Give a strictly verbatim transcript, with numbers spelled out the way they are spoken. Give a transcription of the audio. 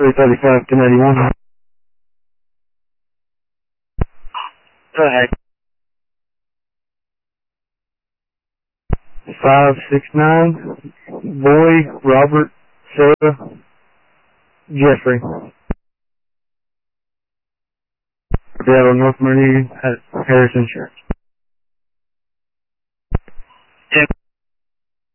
three thirty-five to ninety-one. Go ahead. five six nine, Boy, Robert, Sarah, Jeffrey. Seattle, North Meridian, Harris Insurance.